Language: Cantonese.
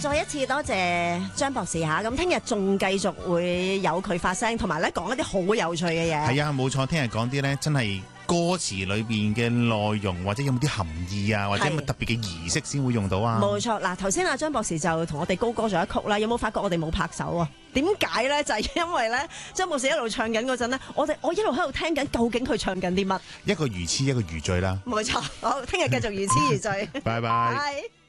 再一次多謝張博士嚇，咁聽日仲繼續會有佢發聲，同埋咧講一啲好有趣嘅嘢。 係啊，冇錯，聽日講啲咧真係歌詞裏邊嘅內容，或者有冇啲含義啊，或者有冇特別嘅儀式先會用到啊？ 冇錯，嗱頭先阿張博士就同我哋高歌咗一曲啦，有冇發覺我哋冇拍手啊？點解咧？就係因為咧，張博士一路唱緊嗰陣咧，我一路喺度聽緊，究竟佢唱緊啲乜？ 一個如痴，一個如醉啦。 冇錯，好，聽日繼續如痴如醉。 拜拜。